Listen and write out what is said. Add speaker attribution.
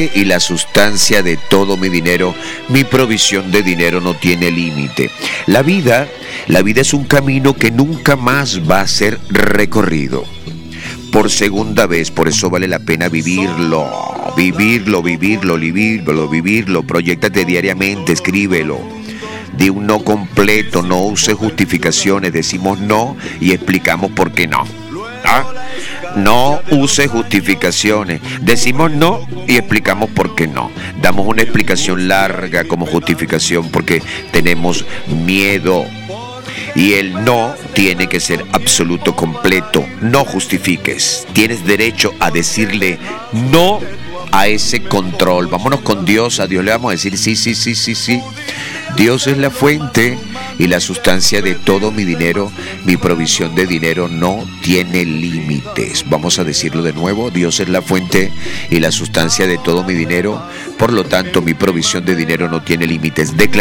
Speaker 1: y la sustancia de todo mi dinero, mi provisión de dinero no tiene límite. La vida es un camino que nunca más va a ser recorrido. Por segunda vez, por eso vale la pena vivirlo. Proyéctate diariamente, escríbelo. Di un no completo, no use justificaciones, decimos no y explicamos por qué no. No use justificaciones, decimos no y explicamos por qué no. Damos una explicación larga como justificación porque tenemos miedo. Y el no tiene que ser absoluto, completo. No justifiques. Tienes derecho a decirle no a ese control. Vámonos con Dios. A Dios le vamos a decir sí. Dios es la fuente y la sustancia de todo mi dinero. Mi provisión de dinero no tiene límites. Vamos a decirlo de nuevo. Dios es la fuente y la sustancia de todo mi dinero. Por lo tanto, mi provisión de dinero no tiene límites.